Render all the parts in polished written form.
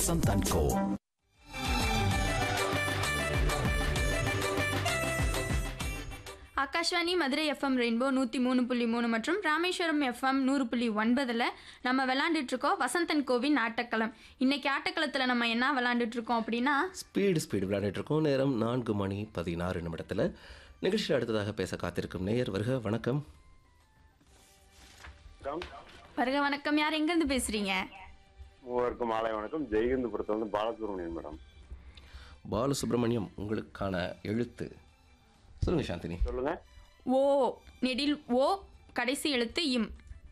Vasanth and go. Akashvani Madurai FM rainbow 103.3 மற்றும் Rameswaram FM 100.9 நம்ம விளாண்டுட்டு இருக்கோம் வசந்தன் கோவின் ஆட்டக்களம். இன்னைக்கு ஆட்டக்களத்தில் நம்ம என்ன விளாண்டுட்டு இருக்கோம் அப்படின்னா ஸ்பீடு விளையாடிட்டு இருக்கோம். நேரம் 4:16 நிகழ்ச்சியில் அடுத்ததாக பேச காத்திருக்கும் நேயர் வருக. வணக்கம். வருக வணக்கம். யார் எங்கேருந்து பேசுறீங்க? மூவருக்கும் மாலை வணக்கம். ஜெயகந்தபுரத்துல வந்து பாலசுப்ரமணியன் மேடம். பாலசுப்ரமணியம், உங்களுக்கான எழுத்து சொல்லுங்க சாந்தினி. சொல்லுங்க. ஓ நெடில் ஓ, கடைசி எழுத்து இம்.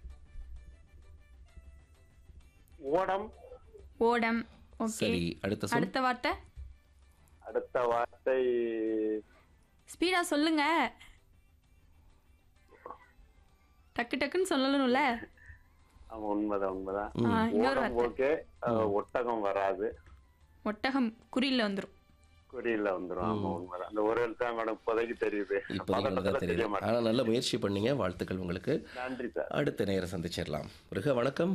ஓடம். ஓடம். ஓகே, சரி, அடுத்த சொல். அடுத்த வார்த்தை. அடுத்த வார்த்தை ஸ்பீடா சொல்லுங்க, டக்கு டக்குன்னு சொல்லணும்ல. ஆமா, உண்மைதான். இன்னொரு ஓடம் வார்த்தை. ஓகே. ஒட்டகம் வராது. ஒட்டகம் குறியில வந்துடும். குறியில வந்துடும். ஆமா, உண்மைதான். அந்த ஒரு எழுத்தா மேடம் இப்போதைக்கு தெரியுது. இப்போதான் தெரியுது. ஆனா நல்ல முயற்சி பண்ணீங்க, வாழ்த்துக்கள் உங்களுக்கு. நன்றி சார். அடுத்த நேரம் சந்திச்சிடலாம். வருக வணக்கம்.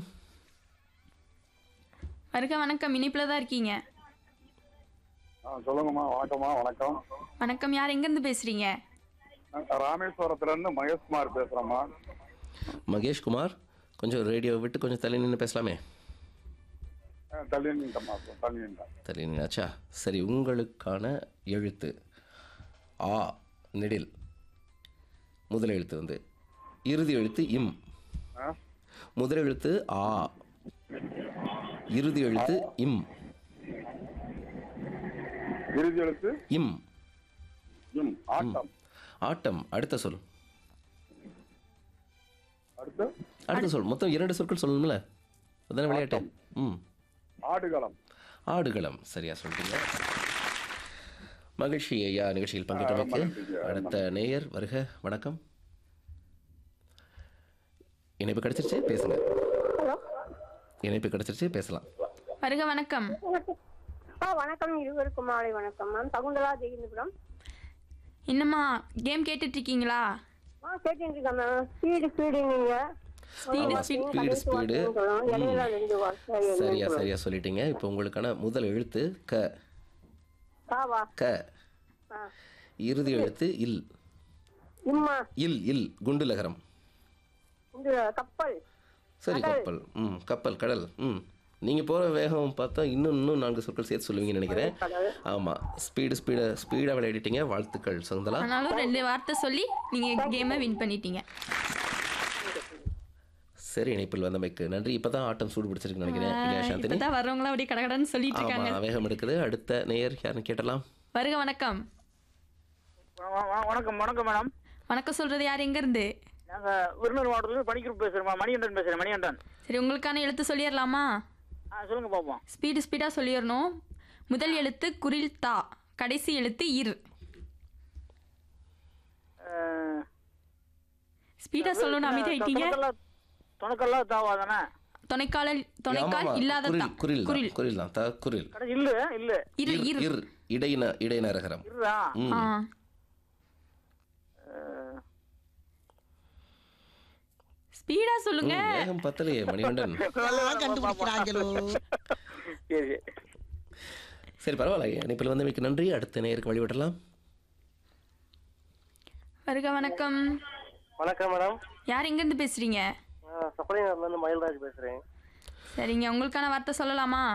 வருக வணக்கம். இனிப்புல தான் இருக்கீங்க. சொல்லுங்கம்மா. வணக்கம். வணக்கம். யார் எங்கேருந்து பேசுறீங்க? ராமேஸ்வரத்துல இருந்து மகேஷ்குமார் பேசுறேம்மா. மகேஷ்குமார், கொஞ்சம் ரேடியோ விட்டு கொஞ்சம் தள்ளி நின்று பேசலாமே. தள்ளி நின்றம்மா. தள்ளி நின்னாச்சா? சரி, உங்களுக்கான எழுத்து ஆ நெடில். முதல் எழுத்து வந்து இறுதி எழுத்து இம். முதல் எழுத்து ஆ, இறுதி எழுத்து இம். இறுதி எழுத்து இம். ஆட்டம். ஆட்டம். அடுத்த சொல். அடுத்த சொல். மொத்தம் 2 சொற்கள் சொல்லணும்ல, அதான விளையாட்டு. ஆடுகளம். ஆடுகளம். சரியா சொல்றீங்க. மகிழ்ச்சி ஐயா, நிகழ்ச்சியில் பங்கேற்றமைக்கு. அடுத்த நேயர் வருக. வணக்கம். இணைப்பு கிடைச்சிருச்சு, பேசுங்க. இணைப்பு கிடைச்சிருச்சு, பேசலாம். வருக வணக்கம். வணக்கம். இருவருக்கும் மாலை வணக்கம். மேம் சகுந்தலா ஜெயந்தபுரம். என்னம்மா கேம் கேட்டுட்டு இருக்கீங்களா? கேட்டுட்டு இருக்கேன் மேம். ஸ்பீடு நீங்க ஸ்பீடு. சரியா சொல்லிட்டீங்க. இப்போ உங்களுக்கான முதல் எழுத்து க. க. இறுதி எழுத்து இல். இல் குண்டு லகரம். கப்பல். சரி, கப்பல். கப்பல், கடல். நீங்க போற வேகம் பார்த்தா இன்னும் 4 சொற்கள் சேர்த்து சொல்லுவீங்கன்னு நினைக்கிறேன். ஆமா, ஸ்பீடா விளையாடிட்டீங்க. வாழ்த்துக்கள் சகுந்தலா. ஆனாலும் 2 வார்த்தை சொல்லி நீங்க கேமை வின் பண்ணிட்டீங்க. சரி, இணைப்பில் வந்தமைக்கு நன்றி. இப்பதான் ஆட்டம் சூடு பிடிச்சிருக்குன்னு நினைக்கிறேன். இல்லையா சாந்தினி? இப்பதான் வர்றவங்களா அப்படியே கடகடன்னு சொல்லிட்டு இருக்காங்க. வேகம் எடுக்குது. அடுத்த நேயர் யாருன்னு கேட்டலாம். வருக வணக்கம். வணக்கம் மேடம். வணக்கம் சொல்றது யார், எங்க இருந்து? நாங்க விருநூர் மாவட்டத்துல படிக்கிறோம். பேசுறேன். மணிகண்டன். சரி, உங்களுக்கான எழுத்து சொல்லிடலாமா? சொல்லுங்க பாப்போம். ஸ்பீடா சொல்லிடணும். முதல் எழுத்து குரில் தா, கடைசி எழுத்து இர். ஸ்பீடா சொல்லணும். அமைதியாயிட்டீங்க. துணைக்கல்லாம் தாவாதானே? துணைக்கால் இல்லாத தா. குரில் தான். த குரில். இல்ல இர் இடைநரகரம். ஸ்பீடா சொல்லுங்க. வேகம் பத்தலையே மணிகண்டன். சரி, பரவாயில்ல. இணைப்பில் வந்தமைக்கு நன்றி. அடுத்த நேயருக்கு வழிவிடலாம். வருக வணக்கம். வணக்கம் மேடம். யார் எங்க இருந்து பேசுறீங்க? சப்பளையில இருந்து மயில்ராஜ் பேசுறேன். சரிங்க, உங்களுக்கான வார்த்தை சொல்லலாமா?